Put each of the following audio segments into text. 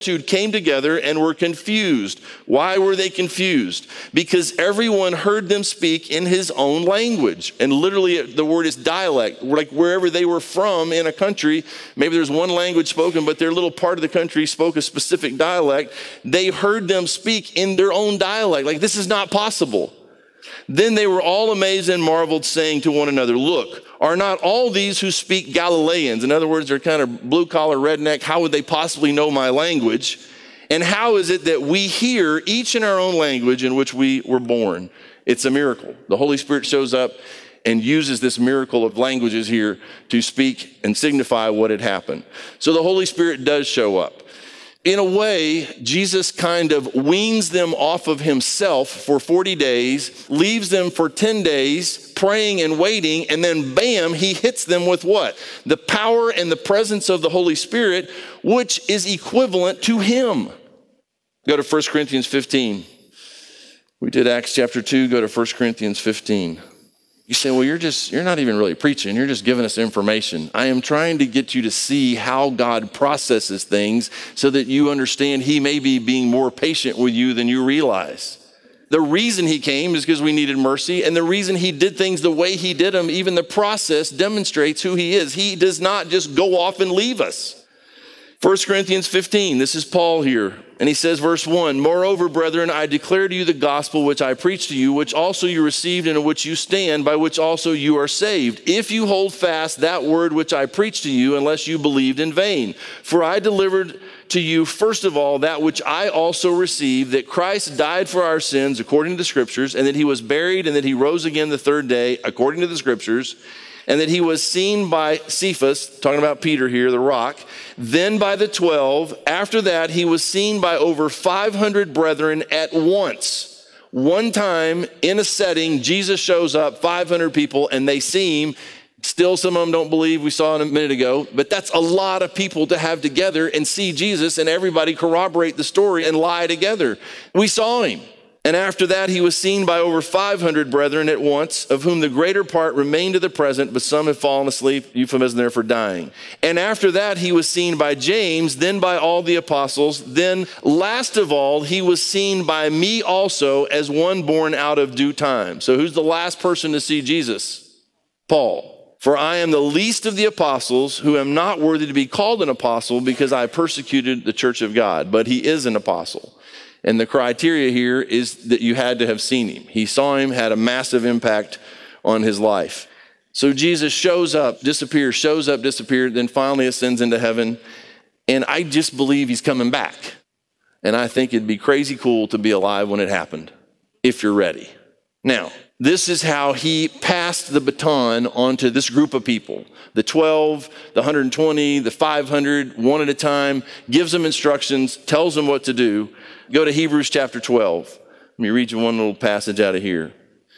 came together and were confused. Why were they confused? Because everyone heard them speak in his own language. And literally the word is dialect. Like wherever they were from in a country, maybe there's one language spoken, but their little part of the country spoke a specific dialect. They heard them speak in their own dialect. Like, this is not possible. Then they were all amazed and marveled, saying to one another, look, are not all these who speak Galileans? In other words, they're kind of blue-collar redneck. How would they possibly know my language? And how is it that we hear each in our own language in which we were born? It's a miracle. The Holy Spirit shows up and uses this miracle of languages here to speak and signify what had happened. So the Holy Spirit does show up. In a way, Jesus kind of weans them off of himself for 40 days, leaves them for 10 days praying and waiting, and then bam, he hits them with what? The power and the presence of the Holy Spirit, which is equivalent to him. Go to 1 Corinthians 15. We did Acts chapter 2, go to 1 Corinthians 15. You say, well, you're not even really preaching. You're just giving us information. I am trying to get you to see how God processes things so that you understand he may be being more patient with you than you realize. The reason he came is because we needed mercy. And the reason he did things the way he did them, even the process demonstrates who he is. He does not just go off and leave us. 1 Corinthians 15, this is Paul here. And he says, verse 1, moreover, brethren, I declare to you the gospel which I preached to you, which also you received and in which you stand, by which also you are saved, if you hold fast that word which I preached to you, unless you believed in vain. For I delivered to you, first of all, that which I also received, that Christ died for our sins according to the scriptures, and that he was buried, and that he rose again the third day according to the scriptures, and that he was seen by Cephas, talking about Peter here, the rock, then by the 12. After that, he was seen by over 500 brethren at once. One time in a setting, Jesus shows up, 500 people, and they see him. Still, some of them don't believe. We saw it a minute ago. But that's a lot of people to have together and see Jesus and everybody corroborate the story and lie together. We saw him. And after that, he was seen by over 500 brethren at once, of whom the greater part remain to the present, but some have fallen asleep, euphemism there for dying. And after that, he was seen by James, then by all the apostles. Then last of all, he was seen by me also as one born out of due time. So who's the last person to see Jesus? Paul. For I am the least of the apostles, who am not worthy to be called an apostle, because I persecuted the church of God. But he is an apostle. And the criteria here is that you had to have seen him. He saw him, had a massive impact on his life. So Jesus shows up, disappears, shows up, disappeared, then finally ascends into heaven. And I just believe he's coming back. And I think it'd be crazy cool to be alive when it happened, if you're ready. Now, this is how he passed the baton onto this group of people. The 12, the 120, the 500, one at a time, gives them instructions, tells them what to do. Go to Hebrews chapter 12. Let me read you one little passage out of here.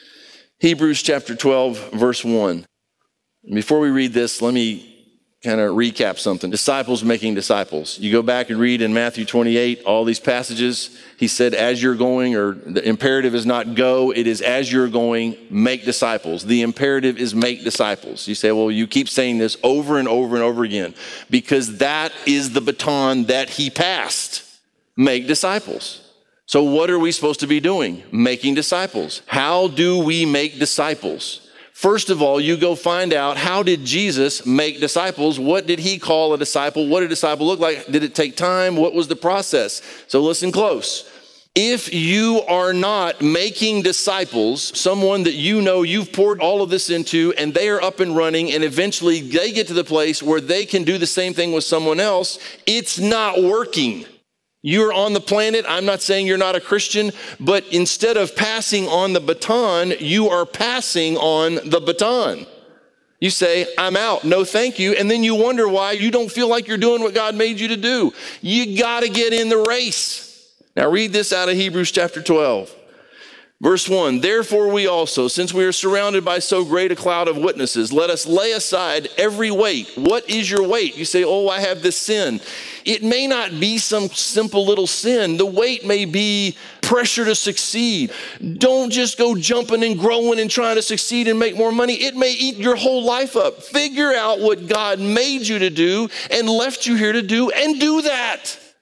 Hebrews chapter 12, verse 1. Before we read this, let me kind of recap something. Disciples making disciples. You go back and read in Matthew 28, all these passages. He said, as you're going, or the imperative is not go, it is as you're going, make disciples. The imperative is make disciples. You say, well, you keep saying this over and over and over again, because that is the baton that he passed. Make disciples. So what are we supposed to be doing? Making disciples. How do we make disciples? First of all, you go find out, how did Jesus make disciples? What did he call a disciple? What did a disciple look like? Did it take time? What was the process? So listen close. If you are not making disciples, someone that you know you've poured all of this into, and they are up and running, and eventually they get to the place where they can do the same thing with someone else, it's not working. You're on the planet. I'm not saying you're not a Christian, but instead of passing on the baton, you are passing on the baton. You say, I'm out, no thank you, and then you wonder why you don't feel like you're doing what God made you to do. You got to get in the race. Now read this out of Hebrews chapter 12. Verse 1, therefore we also, since we are surrounded by so great a cloud of witnesses, let us lay aside every weight. What is your weight? You say, oh, I have this sin. It may not be some simple little sin. The weight may be pressure to succeed. Don't just go jumping and growing and trying to succeed and make more money. It may eat your whole life up. Figure out what God made you to do and left you here to do, and do that.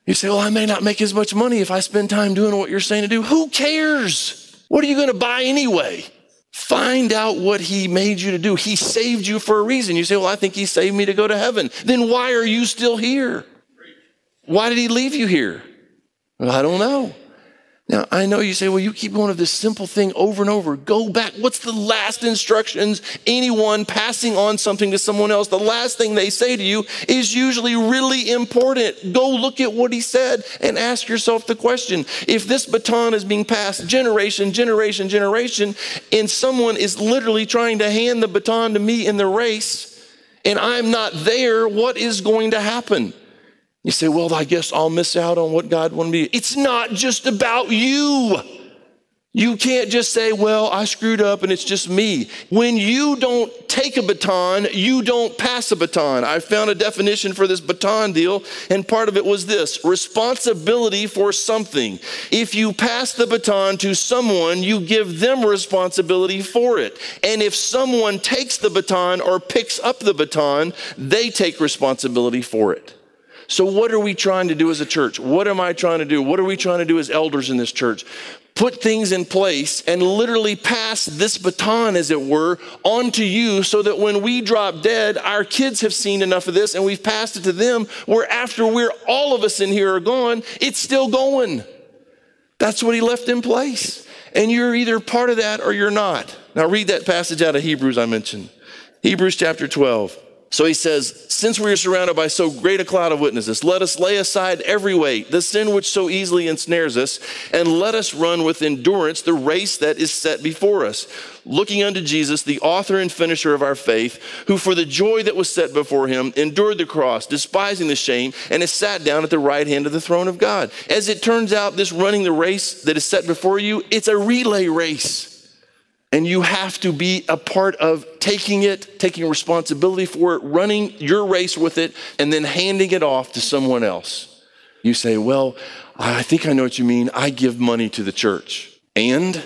You say, well, I may not make as much money if I spend time doing what you're saying to do. Who cares? What are you going to buy anyway? Find out what he made you to do. He saved you for a reason. You say, well, I think he saved me to go to heaven. Then why are you still here? Why did he leave you here? Well, I don't know. Now, I know you say, well, you keep going to this simple thing over and over. Go back. What's the last instructions? Anyone passing on something to someone else, the last thing they say to you is usually really important. Go look at what he said and ask yourself the question. If this baton is being passed generation, and someone is literally trying to hand the baton to me in the race, and I'm not there, what is going to happen? You say, well, I guess I'll miss out on what God wanted me to do. It's not just about you. You can't just say, well, I screwed up and it's just me. When you don't take a baton, you don't pass a baton. I found a definition for this baton deal, and part of it was this: responsibility for something. If you pass the baton to someone, you give them responsibility for it. And if someone takes the baton or picks up the baton, they take responsibility for it. So what are we trying to do as a church? What am I trying to do? What are we trying to do as elders in this church? Put things in place and literally pass this baton, as it were, onto you so that when we drop dead, our kids have seen enough of this and we've passed it to them, where after all of us in here are gone, it's still going. That's what he left in place. And you're either part of that or you're not. Now read that passage out of Hebrews I mentioned. Hebrews chapter 12. So he says, since we are surrounded by so great a cloud of witnesses, let us lay aside every weight, the sin which so easily ensnares us, and let us run with endurance the race that is set before us, looking unto Jesus, the author and finisher of our faith, who for the joy that was set before him endured the cross, despising the shame, and has sat down at the right hand of the throne of God. As it turns out, this running the race that is set before you, it's a relay race. And you have to be a part of taking responsibility for it, running your race with it, and then handing it off to someone else. You say, well, I think I know what you mean. I give money to the church. And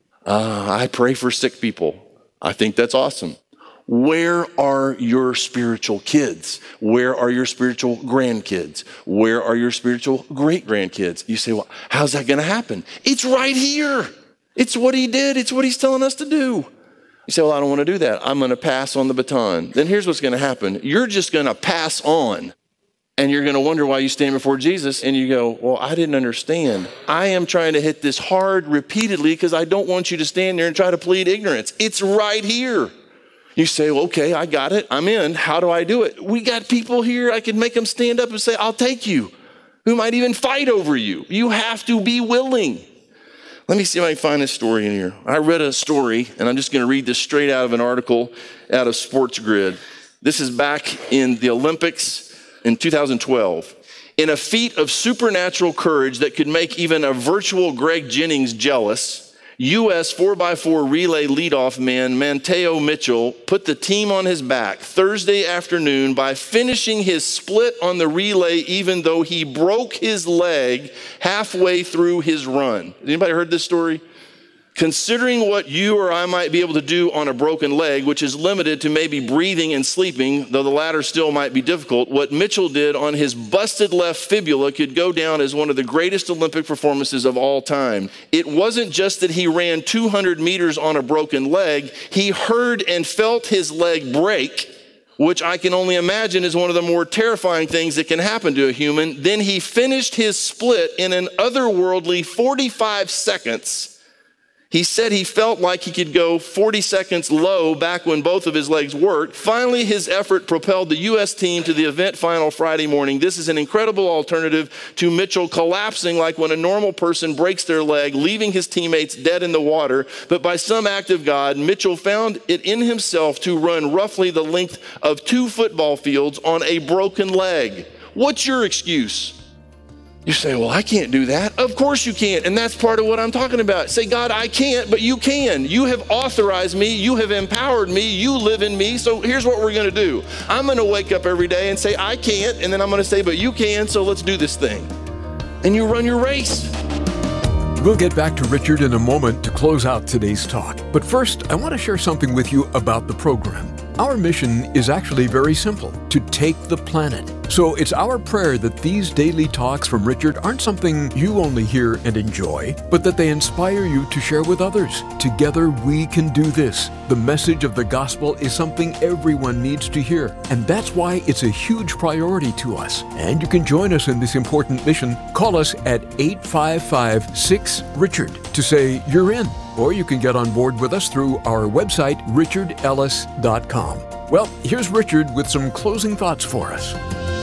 I pray for sick people. I think that's awesome. Where are your spiritual kids? Where are your spiritual grandkids? Where are your spiritual great-grandkids? You say, well, how's that going to happen? It's right here. It's what he did. It's what he's telling us to do. You say, well, I don't want to do that. I'm going to pass on the baton. Then here's what's going to happen. You're just going to pass on, and you're going to wonder why you stand before Jesus, and you go, well, I didn't understand. I am trying to hit this hard repeatedly because I don't want you to stand there and try to plead ignorance. It's right here. You say, well, okay, I got it. I'm in. How do I do it? We got people here. I can make them stand up and say, I'll take you, who might even fight over you. You have to be willing. Let me see if I can find this story in here. I read a story, and I'm just going to read this straight out of an article out of Sports Grid. This is back in the Olympics in 2012. In a feat of supernatural courage that could make even a virtual Greg Jennings jealous, U.S. 4x4 relay leadoff man Mateo Mitchell put the team on his back Thursday afternoon by finishing his split on the relay, even though he broke his leg halfway through his run. Anybody heard this story? Considering what you or I might be able to do on a broken leg, which is limited to maybe breathing and sleeping, though the latter still might be difficult, what Mitchell did on his busted left fibula could go down as one of the greatest Olympic performances of all time. It wasn't just that he ran 200 meters on a broken leg. He heard and felt his leg break, which I can only imagine is one of the more terrifying things that can happen to a human. Then he finished his split in an otherworldly 45 seconds. He said he felt like he could go 40 seconds low back when both of his legs worked. Finally, his effort propelled the U.S. team to the event final Friday morning. This is an incredible alternative to Mitchell collapsing like when a normal person breaks their leg, leaving his teammates dead in the water. But by some act of God, Mitchell found it in himself to run roughly the length of 2 football fields on a broken leg. What's your excuse? You say, well, I can't do that. Of course you can't. And that's part of what I'm talking about. Say, God, I can't, but you can. You have authorized me. You have empowered me. You live in me. So here's what we're going to do. I'm going to wake up every day and say, I can't. And then I'm going to say, but you can. So let's do this thing. And you run your race. We'll get back to Richard in a moment to close out today's talk. But first, I want to share something with you about the program. Our mission is actually very simple: to take the planet. So it's our prayer that these daily talks from Richard aren't something you only hear and enjoy, but that they inspire you to share with others. Together we can do this. The message of the gospel is something everyone needs to hear, and that's why it's a huge priority to us. And you can join us in this important mission. Call us at 855-6-RICHARD to say you're in. Or you can get on board with us through our website, richardellis.com. Well, here's Richard with some closing thoughts for us.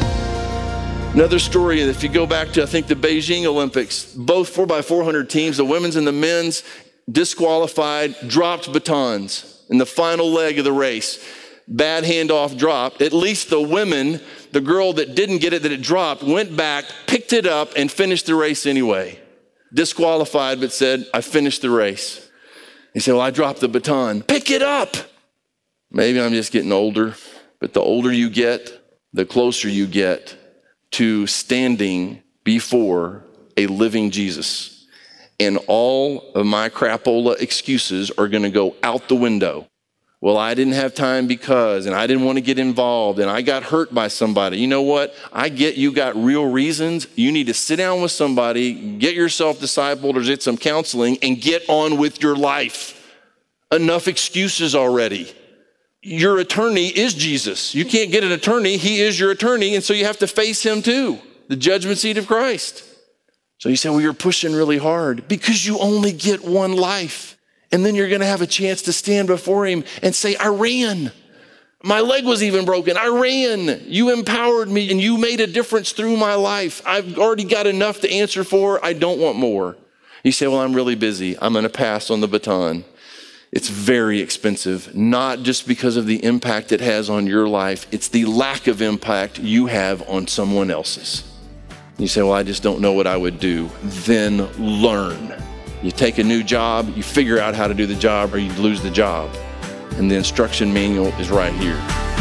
Another story, if you go back to, I think, the Beijing Olympics, both 4x400 teams, the women's and the men's, disqualified, dropped batons in the final leg of the race. Bad handoff dropped. At least the women, the girl that didn't get it, that it dropped, went back, picked it up, and finished the race anyway. Disqualified, but said, I finished the race. He said, well, I dropped the baton. Pick it up. Maybe I'm just getting older, but the older you get, the closer you get to standing before a living Jesus. And all of my crapola excuses are going to go out the window. Well, I didn't have time because, and I didn't want to get involved, and I got hurt by somebody. You know what? I get you got real reasons. You need to sit down with somebody, get yourself discipled or get some counseling, and get on with your life. Enough excuses already. Your attorney is Jesus. You can't get an attorney. He is your attorney, and so you have to face him too, the judgment seat of Christ. So you say, well, you're pushing really hard because you only get one life. And then you're going to have a chance to stand before him and say, I ran. My leg was even broken. I ran. You empowered me and you made a difference through my life. I've already got enough to answer for. I don't want more. You say, well, I'm really busy. I'm going to pass on the baton. It's very expensive, not just because of the impact it has on your life. It's the lack of impact you have on someone else's. You say, well, I just don't know what I would do. Then learn. You take a new job, you figure out how to do the job, or you lose the job. And the instruction manual is right here.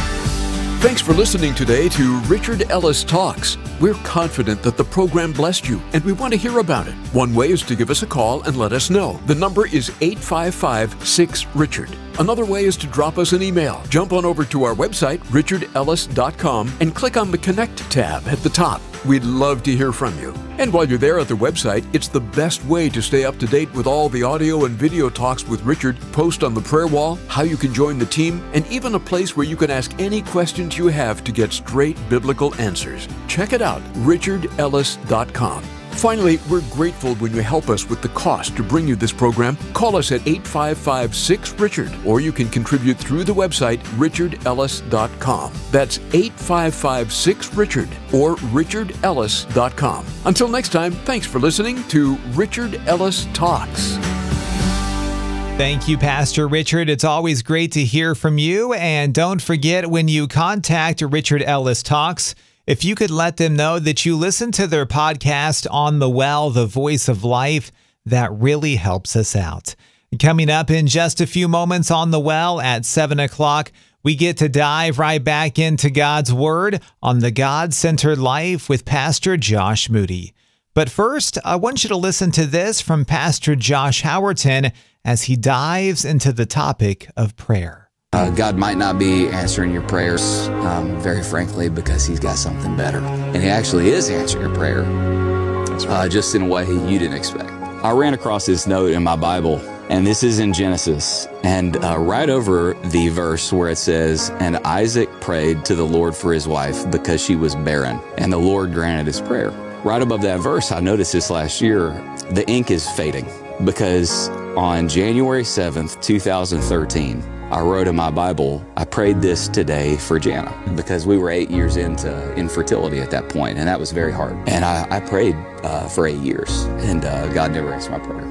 Thanks for listening today to Richard Ellis Talks. We're confident that the program blessed you, and we want to hear about it. One way is to give us a call and let us know. The number is 855-6-RICHARD. Another way is to drop us an email. Jump on over to our website, richardellis.com, and click on the Connect tab at the top. We'd love to hear from you. And while you're there at the website, it's the best way to stay up to date with all the audio and video talks with Richard, post on the prayer wall, how you can join the team, and even a place where you can ask any questions you have to get straight biblical answers. Check it out, richardellis.com. Finally, we're grateful when you help us with the cost to bring you this program. Call us at 855-6-RICHARD, or you can contribute through the website, richardellis.com. That's 855-6-RICHARD or richardellis.com. Until next time, thanks for listening to Richard Ellis Talks. Thank you, Pastor Richard. It's always great to hear from you. And don't forget, when you contact Richard Ellis Talks, if you could let them know that you listen to their podcast, On the Well, The Voice of Life, that really helps us out. Coming up in just a few moments on The Well at 7 o'clock, we get to dive right back into God's Word on the God-Centered Life with Pastor Josh Moody. But first, I want you to listen to this from Pastor Josh Howerton as he dives into the topic of prayer. God might not be answering your prayers, very frankly, because he's got something better. And he actually is answering your prayer, just in a way you didn't expect. I ran across this note in my Bible, and this is in Genesis. And right over the verse where it says, and Isaac prayed to the Lord for his wife because she was barren, and the Lord granted his prayer. Right above that verse, I noticed this last year, the ink is fading, because on January 7th, 2013, I wrote in my Bible, I prayed this today for Jana, because we were 8 years into infertility at that point, and that was very hard. And I prayed for 8 years, and God never answered my prayer.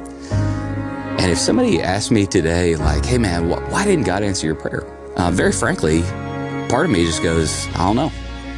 And if somebody asked me today, like, hey man, why didn't God answer your prayer? Very frankly, part of me just goes, I don't know.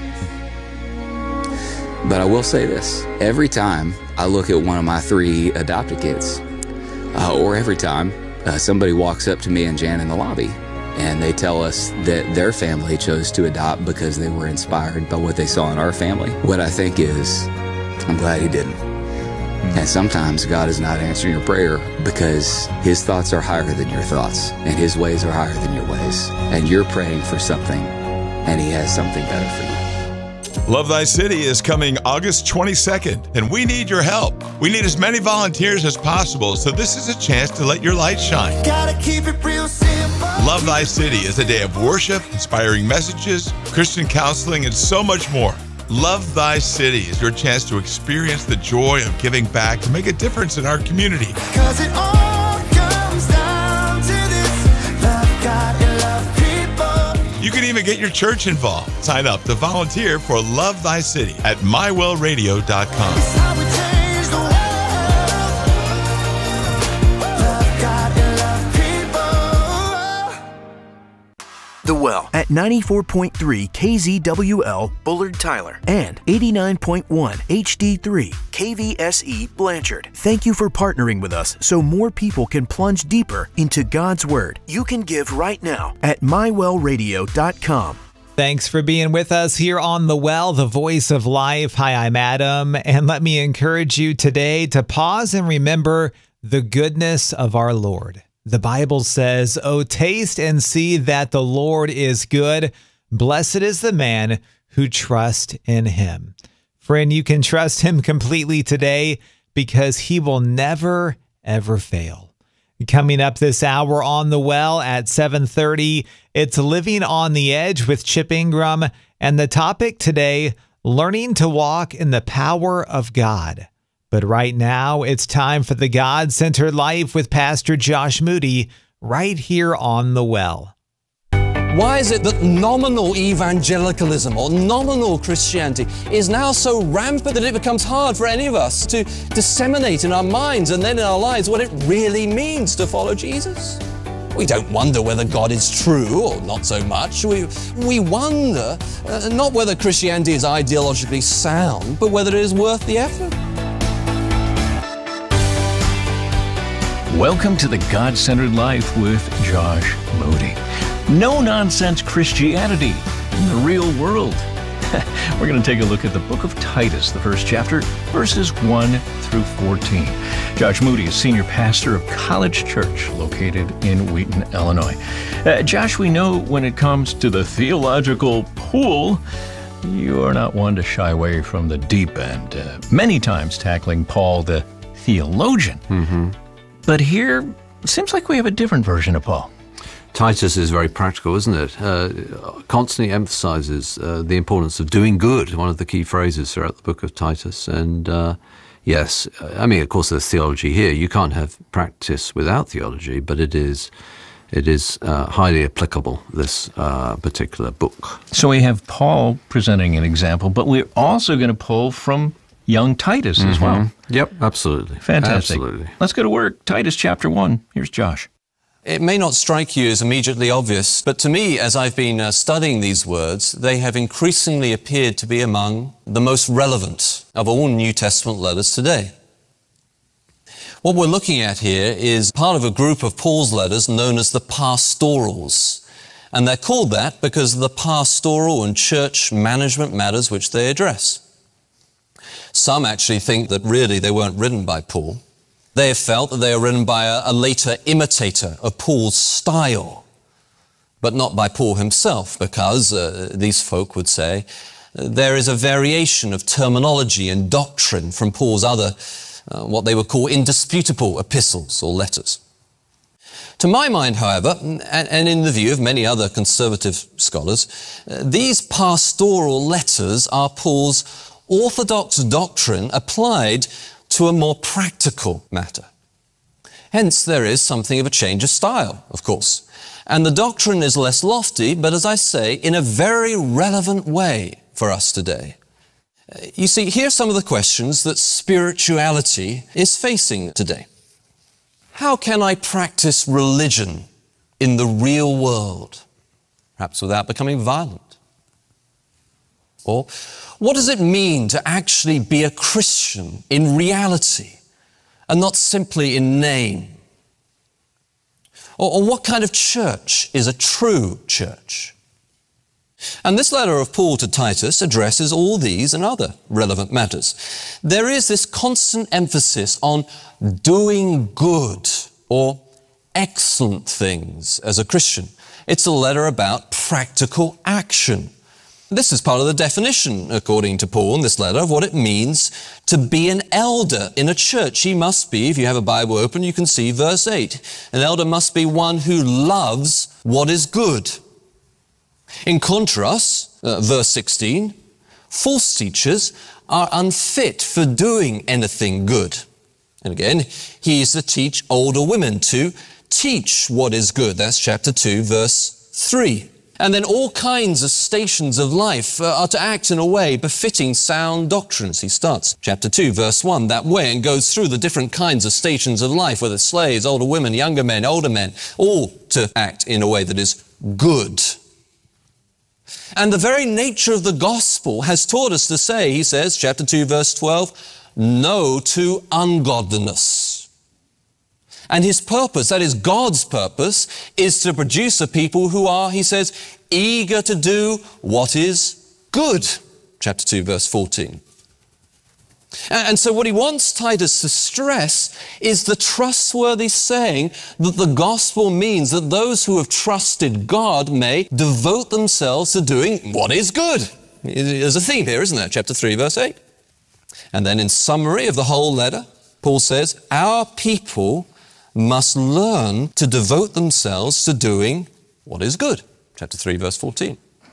But I will say this, every time I look at one of my 3 adopted kids, or every time somebody walks up to me and Jan in the lobby and they tell us that their family chose to adopt because they were inspired by what they saw in our family, what I think is, I'm glad he didn't. And sometimes God is not answering your prayer because His thoughts are higher than your thoughts, and His ways are higher than your ways. And you're praying for something, and He has something better for you. Love Thy City is coming August 22nd, and we need your help. We need as many volunteers as possible, so this is a chance to let your light shine. Gotta keep it real simple. Love Thy City is a day of worship, inspiring messages, Christian counseling, and so much more. Love Thy City is your chance to experience the joy of giving back to make a difference in our community. 'Cause it all comes down to this: love God and love people. You can even get your church involved. Sign up to volunteer for Love Thy City at mywellradio.com. It's how we change the world. Love God and love people. The Well at 94.3 KZWL Bullard Tyler and 89.1 HD3 KVSE Blanchard. Thank you for partnering with us so more people can plunge deeper into God's Word. You can give right now at mywellradio.com. Thanks for being with us here on The Well, the voice of life. Hi, I'm Adam, and let me encourage you today to pause and remember the goodness of our Lord. The Bible says, "Oh, taste and see that the Lord is good. Blessed is the man who trusts in Him." Friend, you can trust Him completely today because He will never, ever fail. Coming up this hour on The Well at 7:30, it's Living on the Edge with Chip Ingram, and the topic today, learning to walk in the power of God. But right now, it's time for the God-Centered Life with Pastor Josh Moody right here on The Well. Why is it that nominal evangelicalism or nominal Christianity is now so rampant that it becomes hard for any of us to disseminate in our minds and then in our lives what it really means to follow Jesus? We don't wonder whether God is true or not so much. We wonder not whether Christianity is ideologically sound, but whether it is worth the effort. Welcome to the God-Centered Life with Josh Moody. No-nonsense Christianity in the real world. We're going to take a look at the book of Titus, the first chapter, verses 1 through 14. Josh Moody is senior pastor of College Church located in Wheaton, Illinois. Josh, we know when it comes to the theological pool, you are not one to shy away from the deep end, many times tackling Paul the theologian. Mm-hmm. But here, it seems like we have a different version of Paul. Titus is very practical, isn't it? Constantly emphasizes the importance of doing good, one of the key phrases throughout the book of Titus. And yes, I mean, of course, there's theology here. You can't have practice without theology, but it is highly applicable, this particular book. So we have Paul presenting an example, but we're also going to pull from young Titus as well. Yep, absolutely. Fantastic. Absolutely. Let's go to work. Titus chapter 1. Here's Josh. It may not strike you as immediately obvious, but to me, as I've been studying these words, they have increasingly appeared to be among the most relevant of all New Testament letters today. What we're looking at here is part of a group of Paul's letters known as the pastorals. And they're called that because of the pastoral and church management matters which they address. Some actually think that really they weren't written by Paul. They have felt that they are written by a later imitator of Paul's style, but not by Paul himself, because these folk would say there is a variation of terminology and doctrine from Paul's other, what they would call indisputable epistles or letters. To my mind, however, and in the view of many other conservative scholars, these pastoral letters are Paul's orthodox doctrine applied to a more practical matter. Hence, there is something of a change of style, of course. And the doctrine is less lofty, but as I say, in a very relevant way for us today. You see, here are some of the questions that spirituality is facing today. How can I practice religion in the real world, perhaps without becoming violent? Or, what does it mean to actually be a Christian in reality and not simply in name? Or what kind of church is a true church? And this letter of Paul to Titus addresses all these and other relevant matters. There is this constant emphasis on doing good or excellent things as a Christian. It's a letter about practical action. This is part of the definition, according to Paul in this letter, of what it means to be an elder in a church. He must be, if you have a Bible open, you can see verse 8. An elder must be one who loves what is good. In contrast, verse 16, false teachers are unfit for doing anything good. And again, he is to teach older women to teach what is good. That's chapter 2, verse 3. And then all kinds of stations of life are to act in a way befitting sound doctrines. He starts chapter 2, verse 1, that way, and goes through the different kinds of stations of life, whether slaves, older women, younger men, older men, all to act in a way that is good. And the very nature of the gospel has taught us to say, he says, chapter 2, verse 12, no to ungodliness. And his purpose, that is God's purpose, is to produce a people who are, he says, eager to do what is good. Chapter 2, verse 14. And so what he wants Titus to stress is the trustworthy saying that the gospel means that those who have trusted God may devote themselves to doing what is good. There's a theme here, isn't there? Chapter 3, verse 8. And then in summary of the whole letter, Paul says, our people must learn to devote themselves to doing what is good. Chapter 3, verse 14.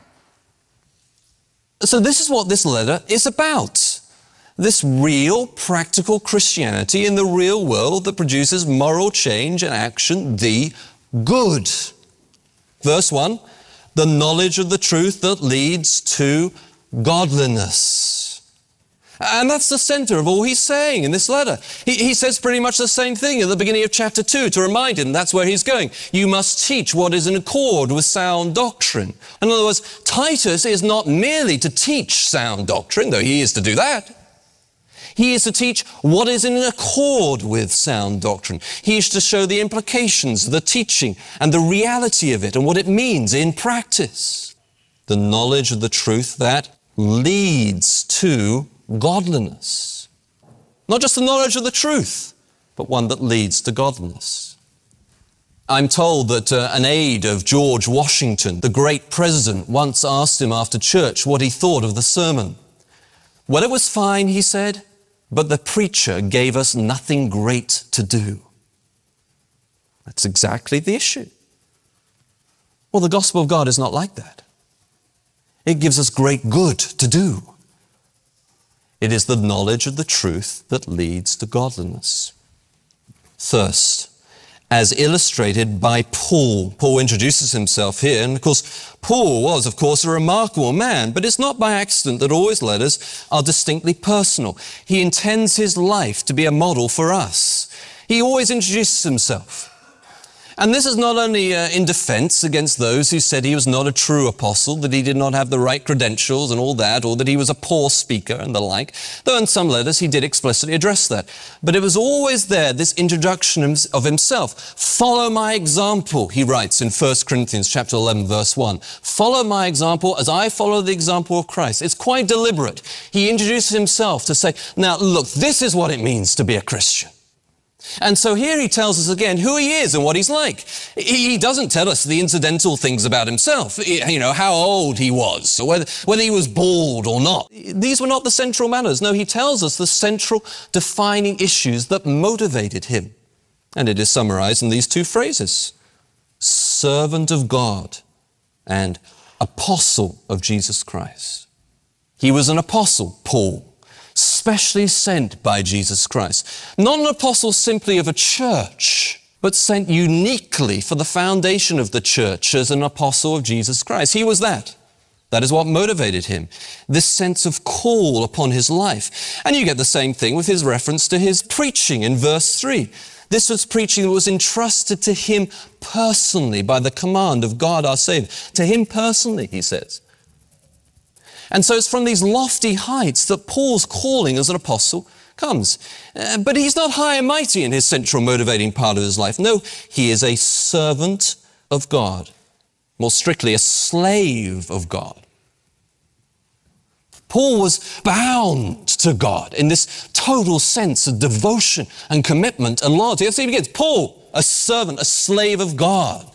So this is what this letter is about. This real, practical Christianity in the real world that produces moral change and action, the good. Verse 1, the knowledge of the truth that leads to godliness. And that's the center of all he's saying in this letter. He says pretty much the same thing at the beginning of chapter 2 to remind him that's where he's going. You must teach what is in accord with sound doctrine. In other words, Titus is not merely to teach sound doctrine, though he is to do that. He is to teach what is in accord with sound doctrine. He is to show the implications of the teaching and the reality of it and what it means in practice. The knowledge of the truth that leads to godliness. Not just the knowledge of the truth, but one that leads to godliness. I'm told that an aide of George Washington, the great president, once asked him after church what he thought of the sermon. Well, it was fine, he said, but the preacher gave us nothing great to do. That's exactly the issue. Well, the gospel of God is not like that. It gives us great good to do. It is the knowledge of the truth that leads to godliness. Thirst, as illustrated by Paul. Paul introduces himself here, and of course, Paul was, of course, a remarkable man, but it's not by accident that all his letters are distinctly personal. He intends his life to be a model for us. He always introduces himself. And this is not only in defense against those who said he was not a true apostle, that he did not have the right credentials and all that, or that he was a poor speaker and the like, though in some letters he did explicitly address that. But it was always there, this introduction of himself. Follow my example, he writes in 1 Corinthians chapter 11, verse 1. Follow my example as I follow the example of Christ. It's quite deliberate. He introduces himself to say, now look, this is what it means to be a Christian. And so here he tells us again who he is and what he's like. He doesn't tell us the incidental things about himself, you know, how old he was, or whether he was bald or not. These were not the central matters. No, he tells us the central defining issues that motivated him. And it is summarized in these two phrases: servant of God and apostle of Jesus Christ. He was an apostle, Paul, specially sent by Jesus Christ. Not an apostle simply of a church, but sent uniquely for the foundation of the church as an apostle of Jesus Christ. He was that. That is what motivated him, this sense of call upon his life. And you get the same thing with his reference to his preaching in verse 3. This was preaching that was entrusted to him personally by the command of God our Savior. To him personally, he says. And so it's from these lofty heights that Paul's calling as an apostle comes. But he's not high and mighty in his central motivating part of his life. No, he is a servant of God. more strictly, a slave of God. Paul was bound to God in this total sense of devotion and commitment and loyalty. That's how he begins. Paul, a servant, a slave of God.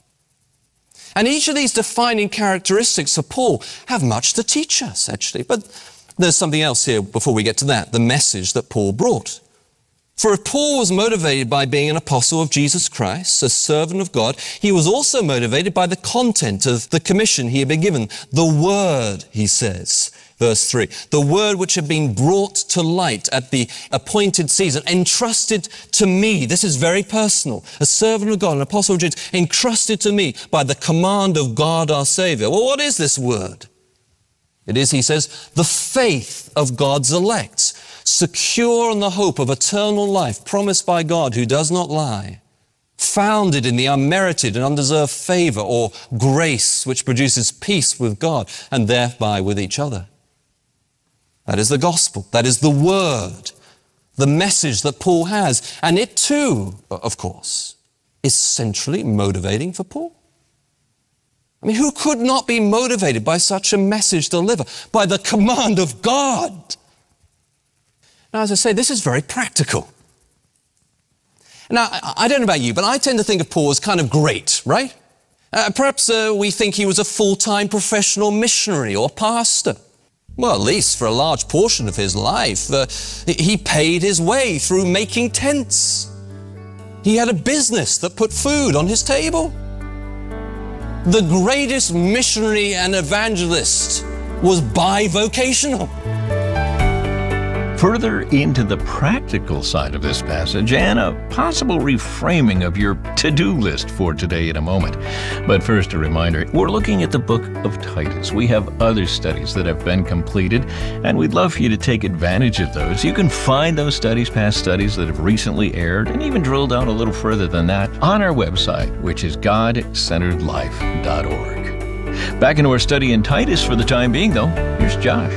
And each of these defining characteristics of Paul have much to teach us, actually. But there's something else here before we get to that, the message that Paul brought. For if Paul was motivated by being an apostle of Jesus Christ, a servant of God, he was also motivated by the content of the commission he had been given. The word, he says, verse 3, the word which had been brought to light at the appointed season, entrusted to me. This is very personal. A servant of God, an apostle of Jesus, entrusted to me by the command of God our Savior. Well, what is this word? It is, he says, the faith of God's elect, secure in the hope of eternal life promised by God who does not lie, founded in the unmerited and undeserved favor or grace which produces peace with God and thereby with each other. That is the gospel. That is the word, the message that Paul has. And it too, of course, is centrally motivating for Paul. I mean, who could not be motivated by such a message delivered? By the command of God. Now, as I say, this is very practical. Now, I don't know about you, but I tend to think of Paul as kind of great, right? Perhaps we think he was a full-time professional missionary or pastor. Well, at least for a large portion of his life, he paid his way through making tents. He had a business that put food on his table. The greatest missionary and evangelist was bivocational. Further into the practical side of this passage and a possible reframing of your to-do list for today in a moment. But first, a reminder, we're looking at the book of Titus. We have other studies that have been completed, and we'd love for you to take advantage of those. You can find those studies, past studies that have recently aired, and even drill down a little further than that on our website, which is godcenteredlife.org. Back into our study in Titus for the time being, though. Here's Josh.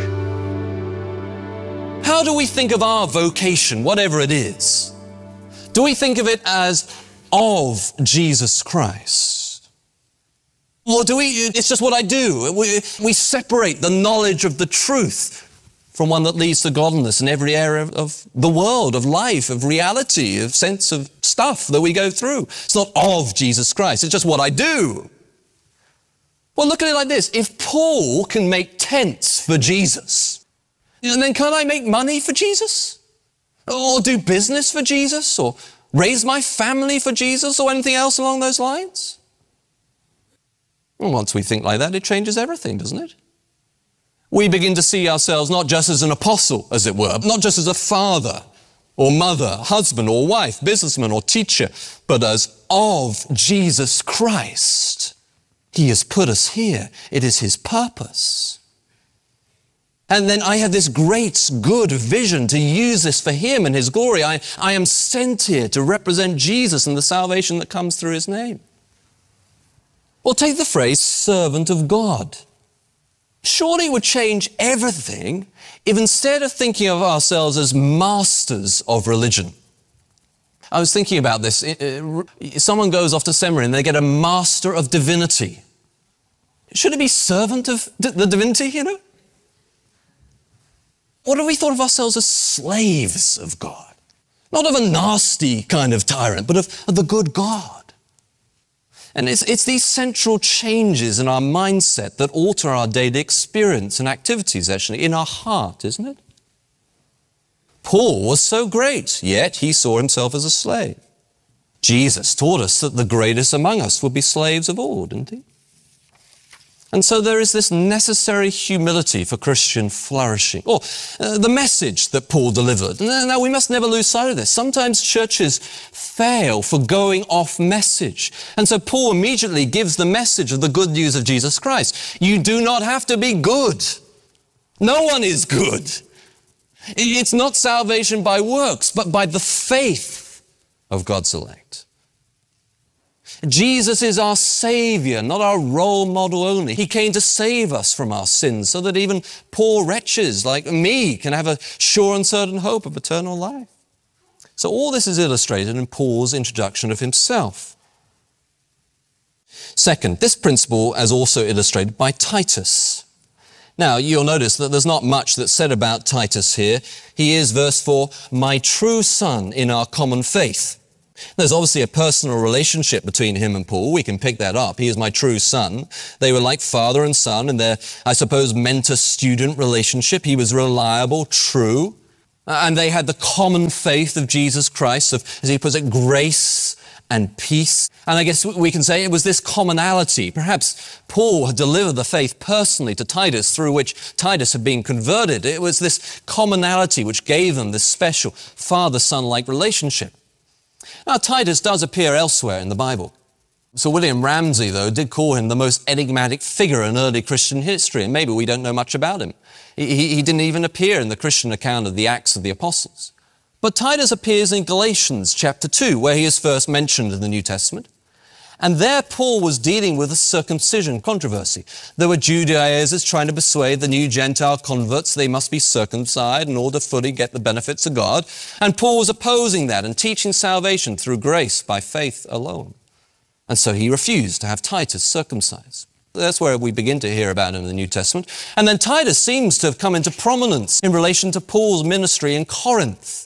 How do we think of our vocation, whatever it is? Do we think of it as of Jesus Christ? Or do it's just what I do? We separate the knowledge of the truth from one that leads to godliness in every area of the world, of life, of reality, of sense of stuff that we go through. It's not of Jesus Christ, it's just what I do. Well, look at it like this. If Paul can make tents for Jesus, and then can't I make money for Jesus? Or do business for Jesus? Or raise my family for Jesus? Or anything else along those lines? Well, once we think like that, it changes everything, doesn't it? We begin to see ourselves not just as an apostle, as it were, not just as a father or mother, husband or wife, businessman or teacher, but as of Jesus Christ. He has put us here. It is His purpose. And then I have this great, good vision to use this for Him and His glory. I am sent here to represent Jesus and the salvation that comes through His name. Well, take the phrase, servant of God. Surely it would change everything if instead of thinking of ourselves as masters of religion. I was thinking about this. Someone goes off to seminary and they get a master of divinity. Should it be servant of the divinity, you know? What if we thought of ourselves as slaves of God? Not of a nasty kind of tyrant, but of the good God. And it's these central changes in our mindset that alter our daily experience and activities, actually, in our heart, isn't it? Paul was so great, yet he saw himself as a slave. Jesus taught us that the greatest among us would be slaves of all, didn't he? And so there is this necessary humility for Christian flourishing. Or the message that Paul delivered. Now, we must never lose sight of this. Sometimes churches fail for going off message. And so Paul immediately gives the message of the good news of Jesus Christ. You do not have to be good. No one is good. It's not salvation by works, but by the faith of God's elect. Jesus is our Savior, not our role model only. He came to save us from our sins so that even poor wretches like me can have a sure and certain hope of eternal life. So all this is illustrated in Paul's introduction of himself. Second, this principle is also illustrated by Titus. Now, you'll notice that there's not much that's said about Titus here. He is, verse 4, my true son in our common faith. There's obviously a personal relationship between him and Paul. We can pick that up. He is my true son. They were like father and son in their, I suppose, mentor-student relationship. He was reliable, true. And they had the common faith of Jesus Christ, of, as he puts it, grace and peace. And I guess we can say it was this commonality. Perhaps Paul had delivered the faith personally to Titus, through which Titus had been converted. It was this commonality which gave them this special father-son-like relationship. Now, Titus does appear elsewhere in the Bible. Sir William Ramsay, though, did call him the most enigmatic figure in early Christian history, and maybe we don't know much about him. He didn't even appear in the Christian account of the Acts of the Apostles. But Titus appears in Galatians chapter 2, where he is first mentioned in the New Testament. And there Paul was dealing with a circumcision controversy. There were Judaizers trying to persuade the new Gentile converts they must be circumcised in order to fully get the benefits of God. And Paul was opposing that and teaching salvation through grace by faith alone. And so he refused to have Titus circumcised. That's where we begin to hear about him in the New Testament. And then Titus seems to have come into prominence in relation to Paul's ministry in Corinth.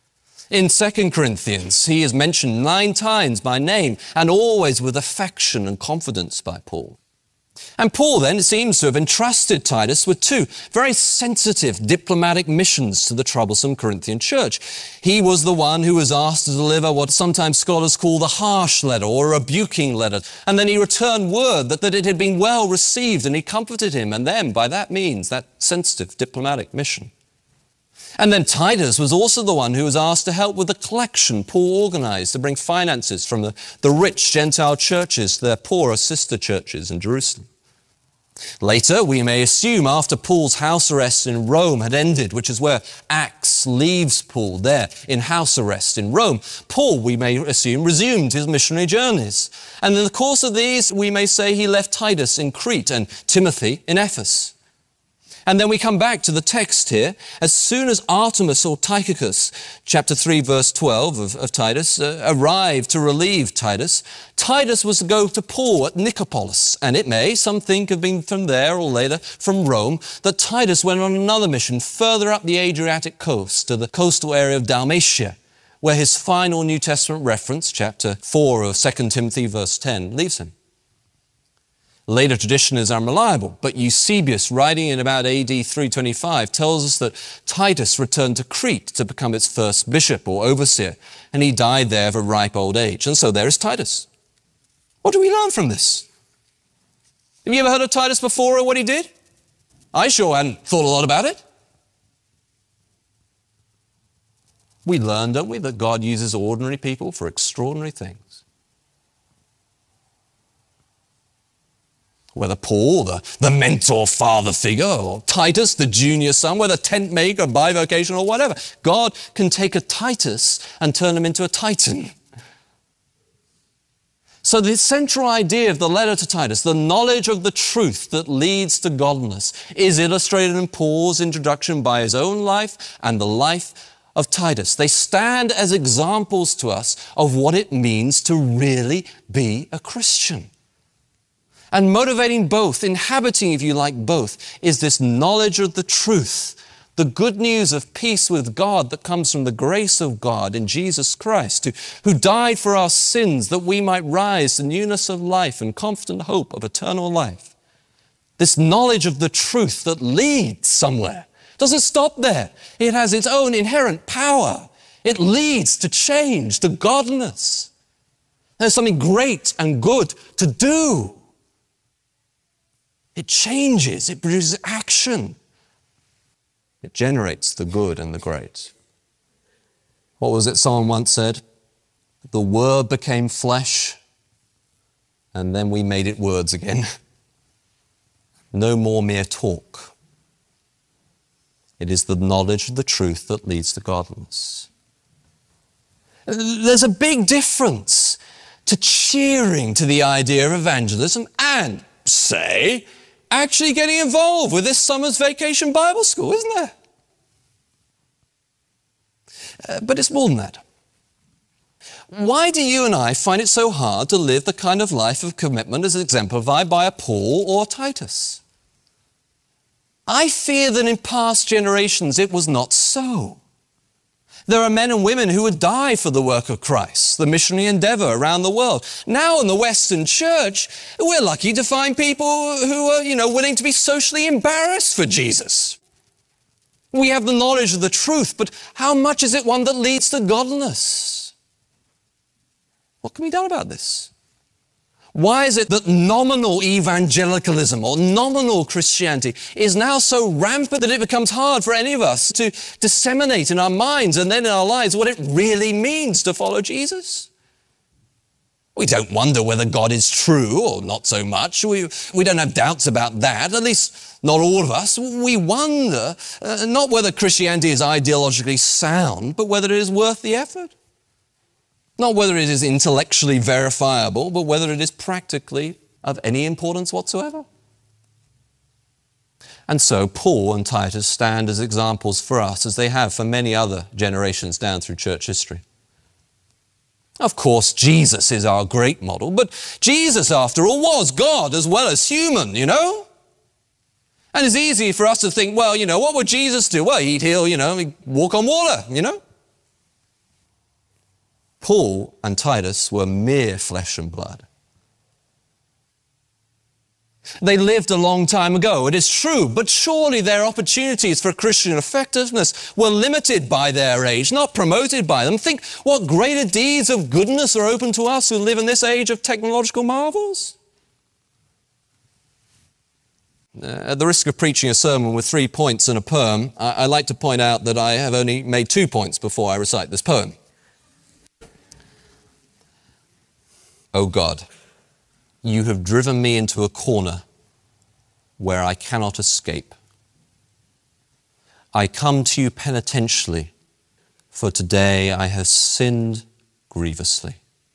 In 2 Corinthians, he is mentioned 9 times by name and always with affection and confidence by Paul. And Paul then seems to have entrusted Titus with 2 very sensitive diplomatic missions to the troublesome Corinthian church. He was the one who was asked to deliver what sometimes scholars call the harsh letter or a rebuking letter. And then he returned word that it had been well received, and he comforted him and them by that means, that sensitive diplomatic mission. And then Titus was also the one who was asked to help with the collection Paul organized to bring finances from the rich Gentile churches to their poorer sister churches in Jerusalem. Later, we may assume after Paul's house arrest in Rome had ended, which is where Acts leaves Paul there in house arrest in Rome, Paul, we may assume, resumed his missionary journeys. And in the course of these, we may say he left Titus in Crete and Timothy in Ephesus. And then we come back to the text here. As soon as Artemas or Tychicus, chapter 3, verse 12 of Titus, arrived to relieve Titus, Titus was to go to Paul at Nicopolis. And it may, some think, have been from there or later from Rome, that Titus went on another mission further up the Adriatic coast to the coastal area of Dalmatia, where his final New Testament reference, chapter 4 of 2 Timothy, verse 10, leaves him. Later tradition is unreliable, but Eusebius, writing in about AD 325, tells us that Titus returned to Crete to become its first bishop or overseer, and he died there of a ripe old age. And so there is Titus. What do we learn from this? Have you ever heard of Titus before or what he did? I sure hadn't thought a lot about it. We learn, don't we, that God uses ordinary people for extraordinary things. Whether Paul, the mentor father figure, or Titus, the junior son, whether tent maker, bivocational, or whatever. God can take a Titus and turn him into a titan. So the central idea of the letter to Titus, the knowledge of the truth that leads to godliness, is illustrated in Paul's introduction by his own life and the life of Titus. They stand as examples to us of what it means to really be a Christian. And motivating both, inhabiting, if you like, both, is this knowledge of the truth, the good news of peace with God that comes from the grace of God in Jesus Christ, who died for our sins that we might rise to newness of life and confident hope of eternal life. This knowledge of the truth that leads somewhere doesn't stop there. It has its own inherent power. It leads to change, to godliness. There's something great and good to do. It changes, it produces action. It generates the good and the great. What was it someone once said? The Word became flesh, and then we made it words again. No more mere talk. It is the knowledge of the truth that leads to godliness. There's a big difference to cheering to the idea of evangelism and, say, actually getting involved with this summer's vacation Bible school, isn't there? But it's more than that. Why do you and I find it so hard to live the kind of life of commitment as exemplified by a Paul or Titus? I fear that in past generations it was not so. There are men and women who would die for the work of Christ, the missionary endeavor around the world. Now in the Western church, we're lucky to find people who are, willing to be socially embarrassed for Jesus. We have the knowledge of the truth, but how much is it one that leads to godliness? What can be done about this? Why is it that nominal evangelicalism or nominal Christianity is now so rampant that it becomes hard for any of us to disseminate in our minds and then in our lives what it really means to follow Jesus? We don't wonder whether God is true or not so much. We don't have doubts about that, at least not all of us. We wonder not whether Christianity is ideologically sound, but whether it is worth the effort. Not whether it is intellectually verifiable, but whether it is practically of any importance whatsoever. And so Paul and Titus stand as examples for us, as they have for many other generations down through church history. Of course, Jesus is our great model, but Jesus, after all, was God as well as human, And it's easy for us to think, well, what would Jesus do? Well, he'd heal, he'd walk on water, Paul and Titus were mere flesh and blood. They lived a long time ago, it is true, but surely their opportunities for Christian effectiveness were limited by their age, not promoted by them. Think what greater deeds of goodness are open to us who live in this age of technological marvels. At the risk of preaching a sermon with 3 points and a poem, I like to point out that I have only made 2 points before I recite this poem. O God, you have driven me into a corner where I cannot escape. I come to you penitentially, for today I have sinned grievously.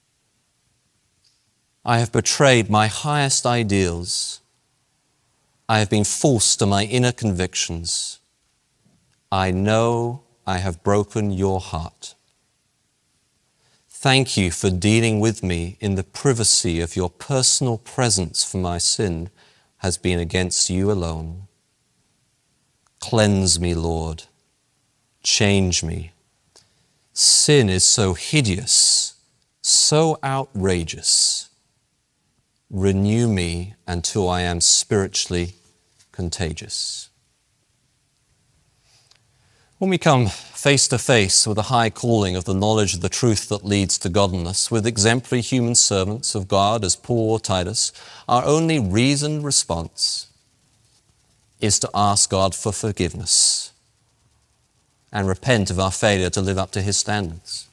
I have betrayed my highest ideals. I have been false to my inner convictions. I know I have broken your heart. Thank you for dealing with me in the privacy of your personal presence, for my sin has been against you alone. Cleanse me, Lord. Change me. Sin is so hideous, so outrageous. Renew me until I am spiritually contagious. When we come face to face with the high calling of the knowledge of the truth that leads to godliness, with exemplary human servants of God as Paul or Titus, our only reasoned response is to ask God for forgiveness and repent of our failure to live up to his standards.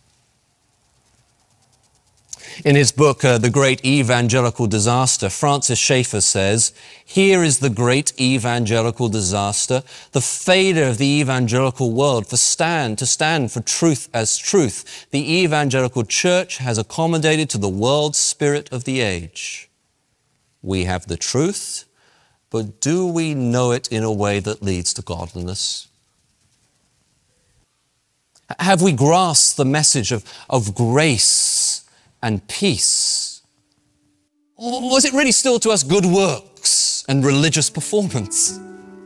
In his book, The Great Evangelical Disaster, Francis Schaeffer says, here is the great evangelical disaster, the failure of the evangelical world to stand for truth as truth. The evangelical church has accommodated to the world spirit of the age. We have the truth, but do we know it in a way that leads to godliness? Have we grasped the message of grace and peace? Or was it really still to us good works and religious performance?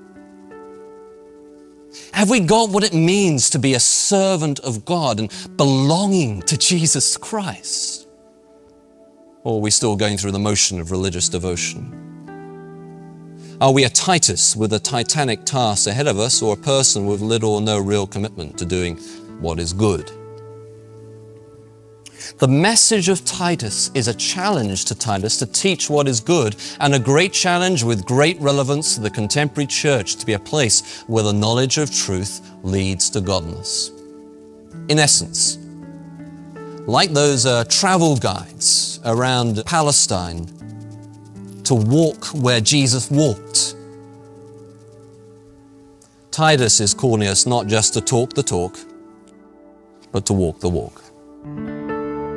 Have we got what it means to be a servant of God and belonging to Jesus Christ? Or are we still going through the motion of religious devotion? Are we a Titus with a titanic task ahead of us, or a person with little or no real commitment to doing what is good? The message of Titus is a challenge to Titus to teach what is good, and a great challenge with great relevance to the contemporary church to be a place where the knowledge of truth leads to godliness. In essence, like those travel guides around Palestine, to walk where Jesus walked, Titus is calling us not just to talk the talk, but to walk the walk.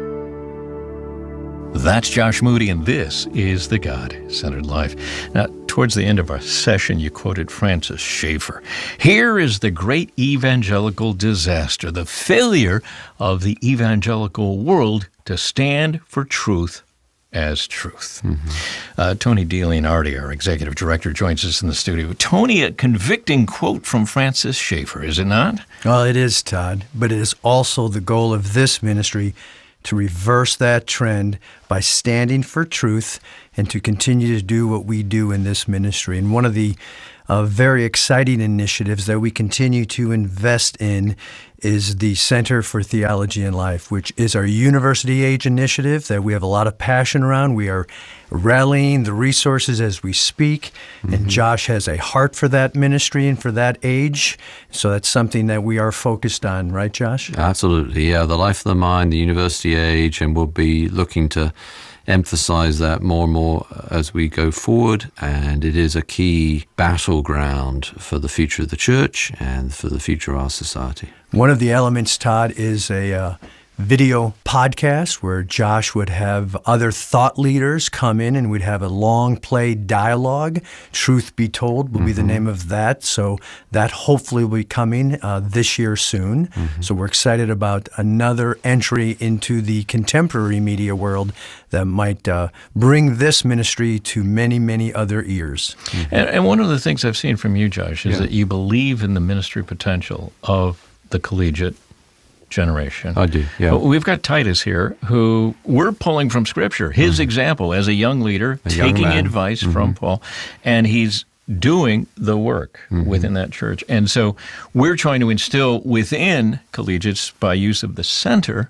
That's Josh Moody, and this is The God-Centered Life. Now, towards the end of our session, you quoted Francis Schaeffer. Here is the great evangelical disaster, the failure of the evangelical world to stand for truth as truth. Tony DeLeonardi, our executive director, joins us in the studio. Tony, a convicting quote from Francis Schaeffer, is it not? Well, it is, Todd, but it is also the goal of this ministry to reverse that trend by standing for truth and to continue to do what we do in this ministry. And one of the very exciting initiatives that we continue to invest in is the Center for Theology and Life, which is our university age initiative that we have a lot of passion around. We are rallying the resources as we speak, and Josh has a heart for that ministry and for that age. So that's something that we are focused on, right, Josh? Absolutely, yeah. The life of the mind, the university age, and we'll be looking to emphasize that more and more as we go forward, and it is a key battleground for the future of the church and for the future of our society. One of the elements, Todd, is a video podcast where Josh would have other thought leaders come in and we'd have a long play dialogue. Truth Be Told will be the name of that. So that hopefully will be coming this year soon. So we're excited about another entry into the contemporary media world that might bring this ministry to many, many other ears. And one of the things I've seen from you, Josh, is that you believe in the ministry potential of the collegiate generation. I do, yeah. We've got Titus here, who we're pulling from Scripture, his example as a young leader, taking advice from Paul, and he's doing the work within that church. And so we're trying to instill within collegiates, by use of the center,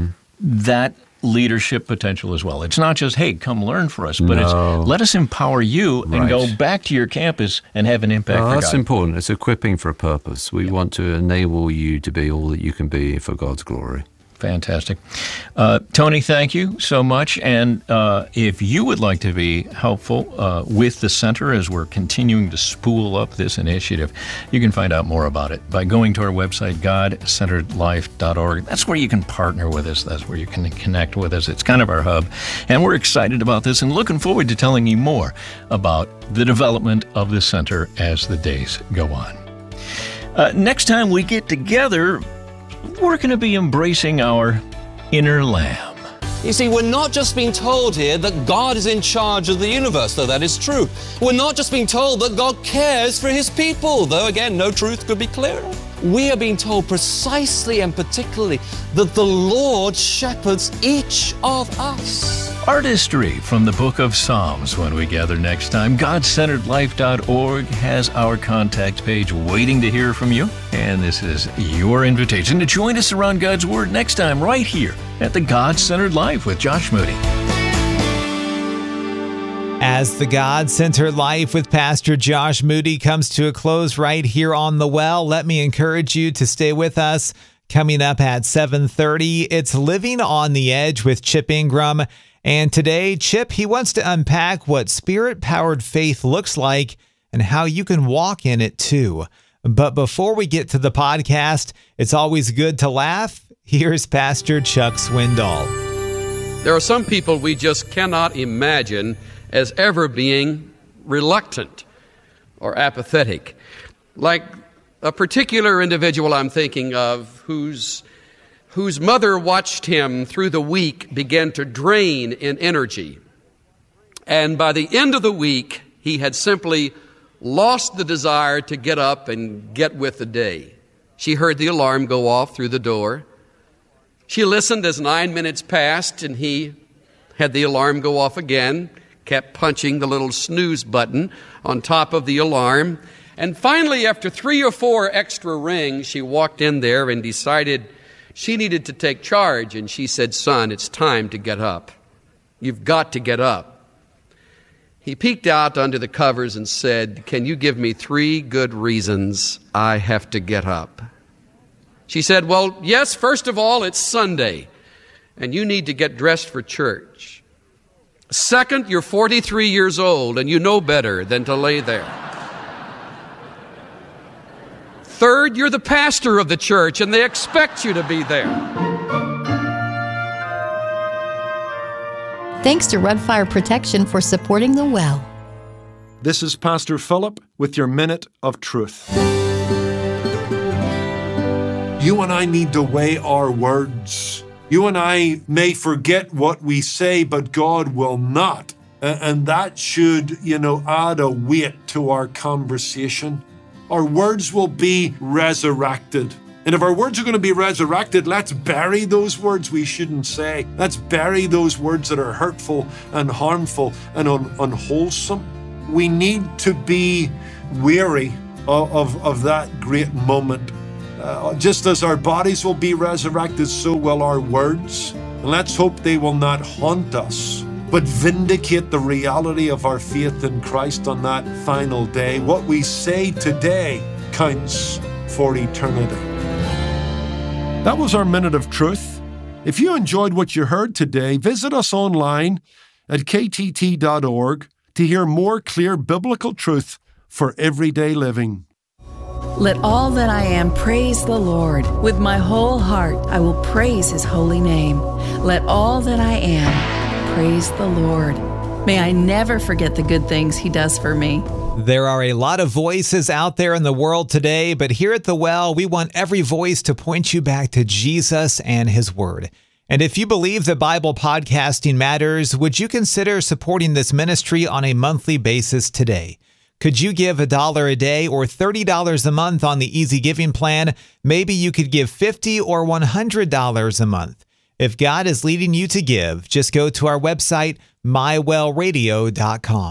that leadership potential as well. It's not just, hey, come learn for us, but it's let us empower you and go back to your campus and have an impact for God. That's important. It's equipping for a purpose. We want to enable you to be all that you can be for God's glory. Fantastic. Tony, thank you so much. And if you would like to be helpful with the center as we're continuing to spool up this initiative, you can find out more about it by going to our website, godcenteredlife.org. That's where you can partner with us. That's where you can connect with us. It's kind of our hub. And we're excited about this and looking forward to telling you more about the development of the center as the days go on. Next time we get together, we're going to be embracing our inner lamb. You see, we're not just being told here that God is in charge of the universe, though that is true. We're not just being told that God cares for his people, though again, no truth could be clearer. We are being told precisely and particularly that the Lord shepherds each of us. Artistry from the book of Psalms when we gather next time. GodCenteredLife.org has our contact page waiting to hear from you. And this is your invitation to join us around God's Word next time right here at the God-Centered Life with Josh Moody. As the God-Centered Life with Pastor Josh Moody comes to a close right here on The Well, let me encourage you to stay with us. Coming up at 7:30, it's Living on the Edge with Chip Ingram. And today, Chip, he wants to unpack what spirit-powered faith looks like and how you can walk in it too. But before we get to the podcast, it's always good to laugh. Here's Pastor Chuck Swindoll. There are some people we just cannot imagine as ever being reluctant or apathetic. Like a particular individual I'm thinking of whose mother watched him through the week begin to drain in energy. And by the end of the week, he had simply lost the desire to get up and get with the day. She heard the alarm go off through the door. She listened as 9 minutes passed, and he had the alarm go off again, kept punching the little snooze button on top of the alarm. And finally, after 3 or 4 extra rings, she walked in there and decided she needed to take charge. And she said, "Son, it's time to get up. You've got to get up." He peeked out under the covers and said, "Can you give me 3 good reasons I have to get up?" She said, "Well, yes, first of all, it's Sunday, and you need to get dressed for church. Second, you're 43 years old, and you know better than to lay there. Third, you're the pastor of the church, and they expect you to be there." Thanks to Red Fire Protection for supporting The Well. This is Pastor Philip with your Minute of Truth. You and I need to weigh our words. You and I may forget what we say, but God will not. And that should, add a weight to our conversation. Our words will be resurrected. And if our words are going to be resurrected, let's bury those words we shouldn't say. Let's bury those words that are hurtful and harmful and unwholesome. We need to be weary of that great moment. Just as our bodies will be resurrected, so will our words. And let's hope they will not haunt us, but vindicate the reality of our faith in Christ on that final day. What we say today counts for eternity. That was our Minute of Truth. If you enjoyed what you heard today, visit us online at ktt.org to hear more clear biblical truth for everyday living. Let all that I am praise the Lord. With my whole heart, I will praise His holy name. Let all that I am praise the Lord. May I never forget the good things He does for me. There are a lot of voices out there in the world today, but here at The Well, we want every voice to point you back to Jesus and His Word. And if you believe that Bible podcasting matters, would you consider supporting this ministry on a monthly basis today? Could you give $1 a day or $30 a month on the Easy Giving plan? Maybe you could give $50 or $100 a month. If God is leading you to give, just go to our website, mywellradio.com.